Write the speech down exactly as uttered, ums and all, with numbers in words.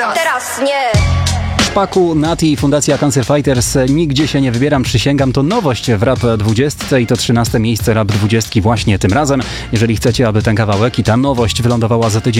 teraz, teraz nie. Szpaku, Nati, Fundacja Cancer Fighters, Nigdzie się nie wybieram, przysięgam, to nowość w Rap dwudziestce i to trzynaste miejsce Rap dwudziestki właśnie tym razem. Jeżeli chcecie, aby ten kawałek i ta nowość wylądowała za tydzień